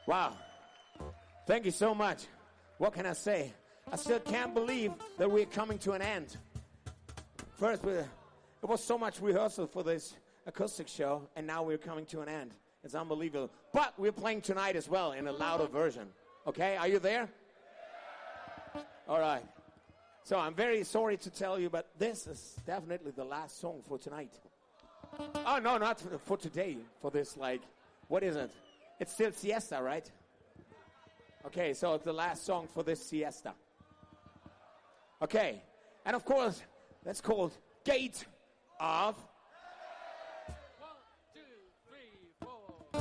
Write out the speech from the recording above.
Wow. Thank you so much. What can I say? I still can't believe that we're coming to an end. First, it was so much rehearsal for this acoustic show, and now we're coming to an end. It's unbelievable. But we're playing tonight as well in a louder version. Okay, are you there? All right. So I'm very sorry to tell you, but this is definitely the last song for tonight. Oh, no, not for today. For this, what is it? It's still siesta, right? Okay, so it's the last song for this siesta. Okay, and of course, that's called Gate of